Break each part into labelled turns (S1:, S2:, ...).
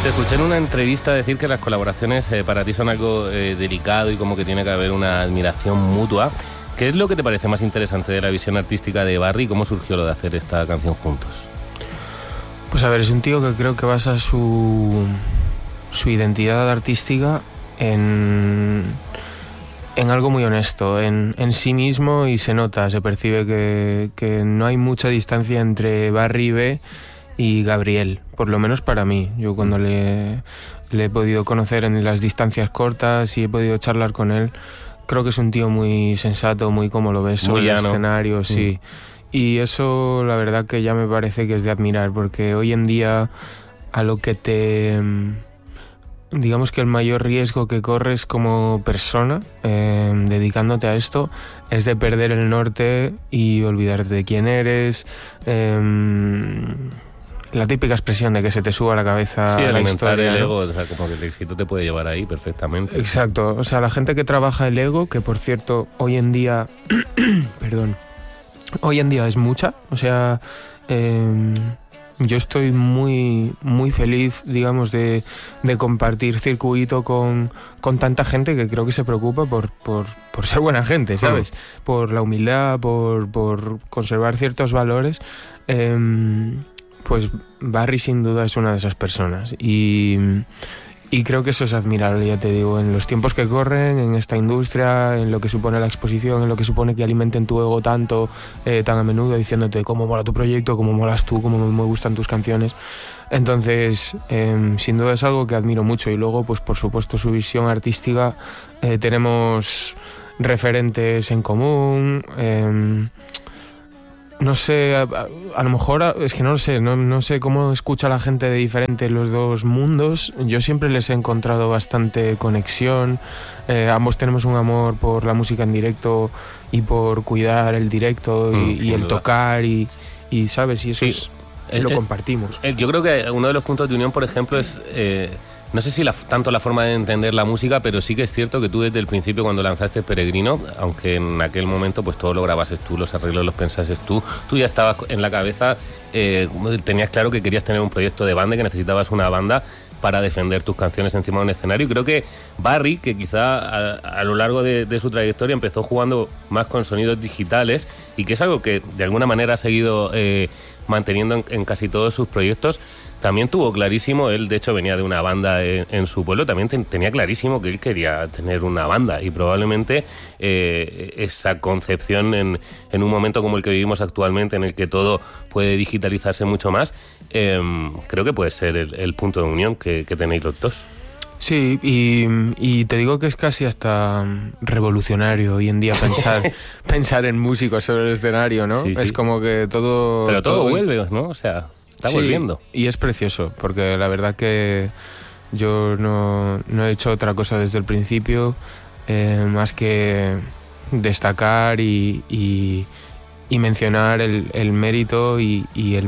S1: Te escuché en una entrevista decir que las colaboraciones para ti son algo delicado y como que tiene que haber una admiración mutua. ¿Qué es lo que te parece más interesante de la visión artística de Barry y cómo surgió lo de hacer esta canción juntos?
S2: Pues a ver, es un tío que creo que basa su identidad artística en algo muy honesto, en sí mismo, y se nota, se percibe que no hay mucha distancia entre Barry B y Gabriel, por lo menos para mí. Yo cuando le he podido conocer en las distancias cortas y he podido charlar con él, creo que es un tío muy sensato, muy como lo ves sobre el escenario, sí. Y eso la verdad que ya me parece que es de admirar, porque hoy en día a lo que digamos que el mayor riesgo que corres como persona dedicándote a esto es de perder el norte y olvidarte de quién eres. La típica expresión de que se te suba a la cabeza la historia,
S1: el
S2: ¿no?
S1: ego, o sea, como que el éxito te puede llevar ahí perfectamente.
S2: Exacto, o sea, la gente que trabaja el ego, que por cierto hoy en día perdón, hoy en día es mucha, o sea, yo estoy muy, muy feliz, digamos, de compartir circuito con tanta gente que creo que se preocupa por ser buena gente, ¿sabes? Por la humildad, por conservar ciertos valores. Pues Barry sin duda es una de esas personas y creo que eso es admirable, ya te digo, en los tiempos que corren, en esta industria, en lo que supone la exposición, en lo que supone que alimenten tu ego tanto, tan a menudo, diciéndote cómo mola tu proyecto, cómo molas tú, cómo me gustan tus canciones. Entonces, sin duda es algo que admiro mucho. Y luego, pues por supuesto, su visión artística, tenemos referentes en común. No sé, a lo mejor es que no lo sé, no sé cómo escucha la gente de diferentes los dos mundos. Yo siempre les he encontrado bastante conexión. Ambos tenemos un amor por la música en directo y por cuidar el directo y el tocar y ¿sabes? Y eso lo compartimos.
S1: Yo creo que uno de los puntos de unión, por ejemplo, es... no sé si tanto la forma de entender la música, pero sí que es cierto que tú desde el principio, cuando lanzaste Peregrino, aunque en aquel momento pues todo lo grabases tú, los arreglos los pensases tú ya estabas en la cabeza, tenías claro que querías tener un proyecto de banda y que necesitabas una banda para defender tus canciones encima de un escenario. Y creo que Barry, que quizá a lo largo de su trayectoria empezó jugando más con sonidos digitales y que es algo que de alguna manera ha seguido manteniendo en casi todos sus proyectos, también tuvo clarísimo, él de hecho venía de una banda en su pueblo, también tenía clarísimo que él quería tener una banda y probablemente esa concepción en un momento como el que vivimos actualmente, en el que todo puede digitalizarse mucho más, creo que puede ser el punto de unión que tenéis los dos.
S2: Sí, y te digo que es casi hasta revolucionario hoy en día pensar en músicos sobre el escenario, ¿no? Sí, sí. Es como que todo...
S1: Pero todo vuelve, ¿no? O sea... Está volviendo.
S2: Y es precioso, porque la verdad que yo no he hecho otra cosa desde el principio, más que destacar y mencionar el mérito y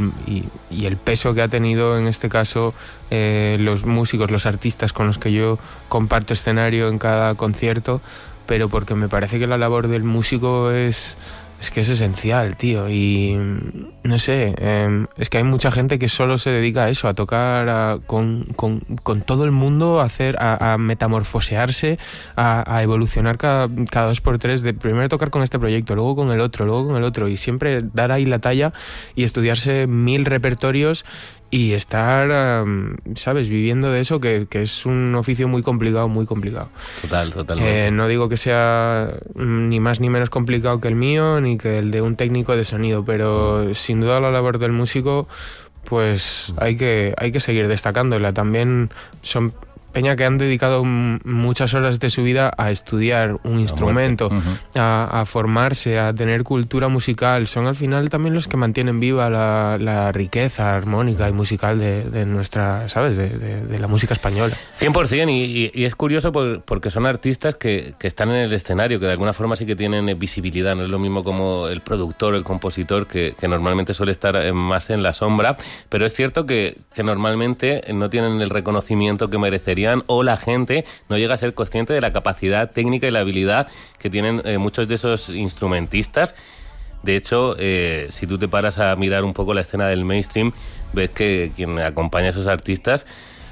S2: el peso que ha tenido en este caso los músicos, los artistas con los que yo comparto escenario en cada concierto, pero porque me parece que la labor del músico es que es esencial, tío, y no sé, es que hay mucha gente que solo se dedica a eso, a tocar con todo el mundo, a metamorfosearse, a evolucionar cada 2x3, de primero tocar con este proyecto, luego con el otro, y siempre dar ahí la talla y estudiarse 1000 repertorios y estar, ¿sabes?, viviendo de eso, que es un oficio muy complicado, muy complicado.
S1: Totalmente.
S2: No digo que sea ni más ni menos complicado que el mío, ni que el de un técnico de sonido, pero sin duda la labor del músico, pues hay que seguir destacándola. También son peña que han dedicado muchas horas de su vida a estudiar un instrumento, a formarse, a tener cultura musical. Son al final también los que mantienen viva la riqueza armónica y musical de nuestra, ¿sabes?, de la música española.
S1: 100%, y es curioso porque son artistas que están en el escenario, que de alguna forma sí que tienen visibilidad. No es lo mismo como el productor, el compositor, que normalmente suele estar más en la sombra, pero es cierto que normalmente no tienen el reconocimiento que merecerían, o la gente no llega a ser consciente de la capacidad técnica y la habilidad que tienen muchos de esos instrumentistas. De hecho, si tú te paras a mirar un poco la escena del mainstream, ves que quien acompaña a esos artistas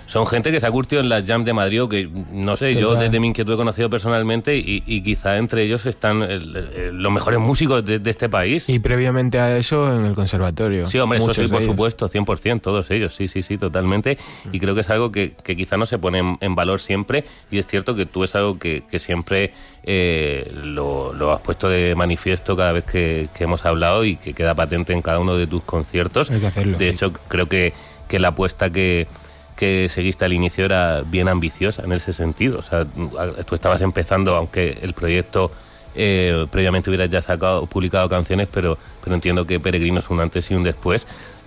S1: son gente que se ha curtido en las jams de Madrid, o que, no sé, yo desde mi inquietud he conocido personalmente y quizá entre ellos están los mejores músicos de este país.
S2: Y previamente a eso en el conservatorio.
S1: Sí, hombre, eso sí, por supuesto, 100%, todos ellos, sí, totalmente. Y creo que es algo que quizá no se pone en valor siempre, y es cierto que tú es algo que siempre lo has puesto de manifiesto cada vez que hemos hablado y que queda patente en cada uno de tus conciertos.
S2: Hay que hacerlo,
S1: de hecho, creo que la apuesta que seguiste al inicio era bien ambiciosa en ese sentido. O sea, tú estabas empezando, aunque el proyecto previamente hubieras ya publicado canciones, pero entiendo que Peregrino es un antes y un después.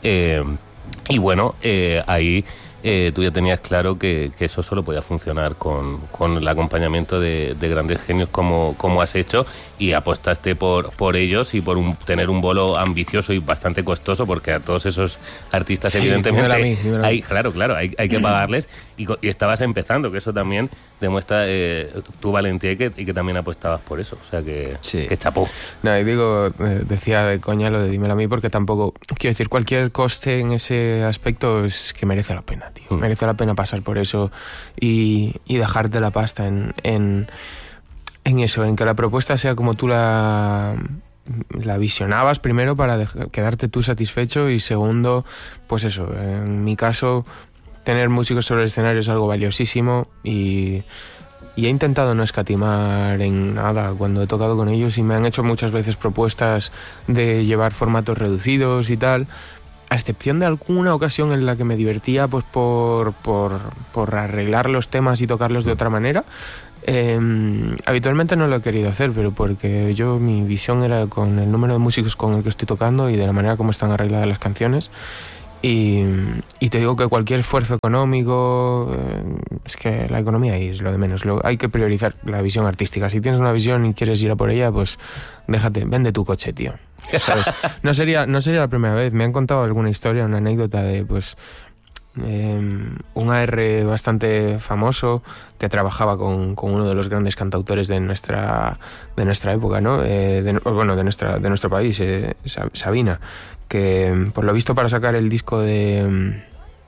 S1: Y bueno, ahí tú ya tenías claro que eso solo podía funcionar con el acompañamiento de grandes genios como has hecho, y apostaste por ellos y por tener un bolo ambicioso y bastante costoso, porque a todos esos artistas, sí, evidentemente claro, hay que pagarles, y estabas empezando, que eso también demuestra tu valentía y que también apostabas por eso, o sea que chapó.
S2: No, y digo, decía de coña lo de dímelo a mí, porque tampoco, quiero decir, cualquier coste en ese aspecto es que merece la pena, tío. Merece la pena pasar por eso y dejarte la pasta en eso, en que la propuesta sea como tú la visionabas, primero para quedarte tú satisfecho, y segundo, pues eso, en mi caso, tener músicos sobre el escenario es algo valiosísimo, y he intentado no escatimar en nada cuando he tocado con ellos, y me han hecho muchas veces propuestas de llevar formatos reducidos y tal, a excepción de alguna ocasión en la que me divertía pues por arreglar los temas y tocarlos de otra manera. Habitualmente no lo he querido hacer, pero porque mi visión era con el número de músicos con el que estoy tocando y de la manera como están arregladas las canciones. Y te digo que cualquier esfuerzo económico, es que la economía es lo de menos. Hay que priorizar la visión artística. Si tienes una visión y quieres ir a por ella, pues vende tu coche, tío. ¿Sabes? No sería la primera vez. Me han contado alguna historia, una anécdota de un AR bastante famoso que trabajaba con uno de los grandes cantautores de nuestra época, ¿no? De nuestro país, Sabina, que por lo visto para sacar el disco de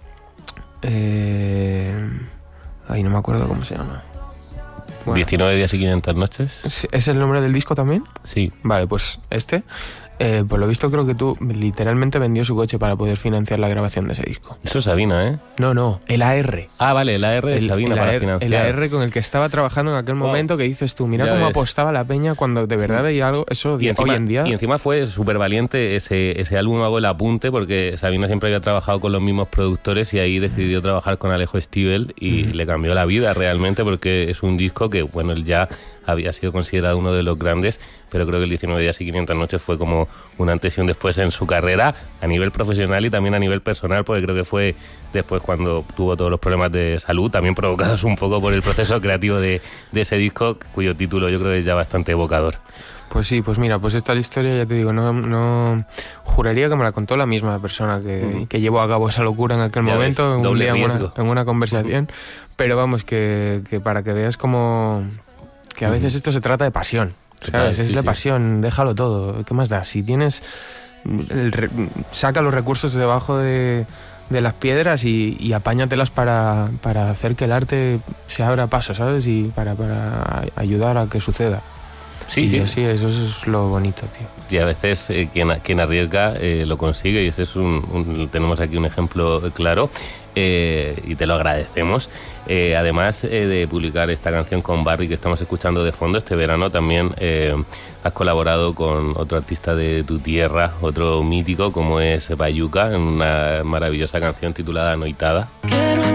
S2: no me acuerdo cómo se llama.
S1: Bueno, 19 días y 500 noches.
S2: ¿Es el nombre del disco también?
S1: Sí.
S2: Vale, pues por lo visto creo que tú literalmente vendió su coche para poder financiar la grabación de ese disco.
S1: Eso es Sabina, ¿eh?
S2: No, el AR.
S1: Ah, vale, el AR de Sabina para financiar.
S2: El AR con el que estaba trabajando en aquel momento, que dices tú, mira cómo apostaba la peña cuando de verdad veía algo, eso hoy en día.
S1: Y encima fue súper valiente ese álbum, hago el apunte, porque Sabina siempre había trabajado con los mismos productores y ahí decidió trabajar con Alejo Stivel y le cambió la vida realmente, porque es un disco que, bueno, él ya había sido considerado uno de los grandes, pero creo que el 19 días y 500 noches fue como un antes y un después en su carrera, a nivel profesional y también a nivel personal, porque creo que fue después cuando tuvo todos los problemas de salud, también provocados un poco por el proceso creativo de ese disco, cuyo título yo creo que es ya bastante evocador.
S2: Pues sí, pues mira, pues esta historia, ya te digo, no juraría que me la contó la misma persona que llevó a cabo esa locura en aquel momento, un día en una conversación, pero vamos, que para que veas como que a veces esto se trata de pasión, ¿sabes? Es la pasión, déjalo todo, ¿qué más da? Si tienes, saca los recursos debajo de las piedras y apáñatelas para hacer que el arte se abra paso, ¿sabes? Y para ayudar a que suceda. Sí. Así, eso es lo bonito, tío.
S1: Y a veces quien arriesga lo consigue, y ese es tenemos aquí un ejemplo claro, y te lo agradecemos. Además de publicar esta canción con Barry que estamos escuchando de fondo, este verano también has colaborado con otro artista de tu tierra, otro mítico como es Bayuca, en una maravillosa canción titulada Noitada.